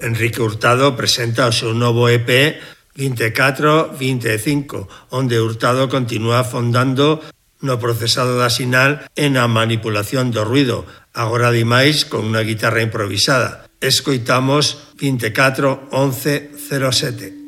Enrique Hurtado presenta o seu novo EP 24-25, onde Hurtado continúa afondando no procesado da sinal e na manipulación do ruido, agora ademais con unha guitarra improvisada. Escoitamos 24-11-07.